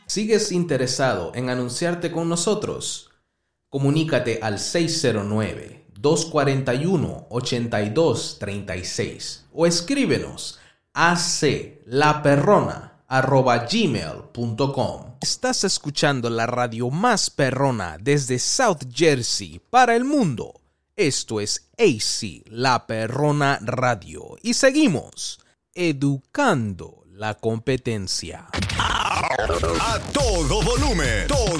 ¿Sigues interesado en anunciarte con nosotros? Comunícate al 609-241-8236 o escríbenos a aclaperrona@gmail.com. Estás escuchando la radio más perrona desde South Jersey para el mundo. Esto es AC La Perrona Radio y seguimos educando la competencia. A todo volumen.